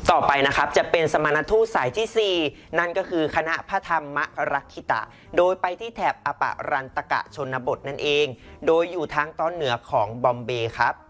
ต่อไปนะครับจะเป็นสมณทูตสายที่ 4นั่นก็คือคณะพระธรรมรักขิตะโดยไปที่แถบอปรันตกะชนบทนั่นเองโดยอยู่ทางตอนเหนือของบอมเบย์ครับ